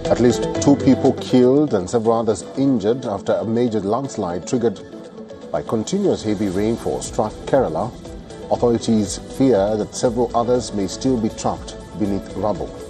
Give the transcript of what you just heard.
At least 2 people killed and several others injured after a major landslide triggered by continuous heavy rainfall struck Kerala. Authorities fear that several others may still be trapped beneath rubble.